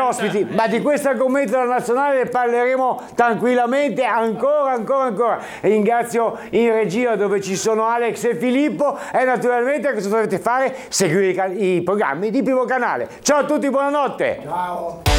ospiti, ma di questo argomento della nazionale parleremo tranquillamente ancora. Ringrazio in regia dove ci sono Alex e Filippo e naturalmente cosa dovete fare? Seguire i programmi di Primo Canale. Ciao a tutti, buonanotte! Ciao!